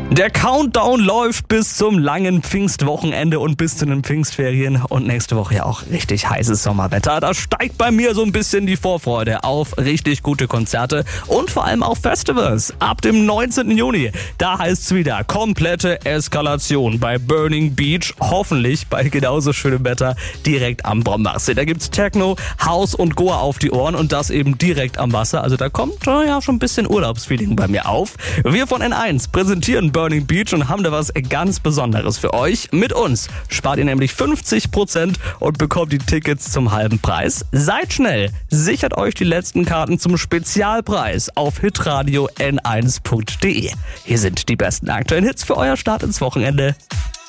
Der Countdown läuft bis zum langen Pfingstwochenende und bis zu den Pfingstferien und nächste Woche ja auch richtig heißes Sommerwetter. Da steigt bei mir so ein bisschen die Vorfreude auf richtig gute Konzerte und vor allem auch Festivals. Ab dem 19. Juni, da heißt's wieder komplette Eskalation bei Burning Beach. Hoffentlich bei genauso schönem Wetter direkt am Brombachsee. Da gibt's Techno, House und Goa auf die Ohren und das eben direkt am Wasser. Also da kommt ja schon ein bisschen Urlaubsfeeling bei mir auf. Wir von N1 präsentieren Burning Beach und haben da was ganz Besonderes für euch. Mit uns spart ihr nämlich 50% und bekommt die Tickets zum halben Preis. Seid schnell, sichert euch die letzten Karten zum Spezialpreis auf hitradio n1.de. Hier sind die besten aktuellen Hits für euer Start ins Wochenende.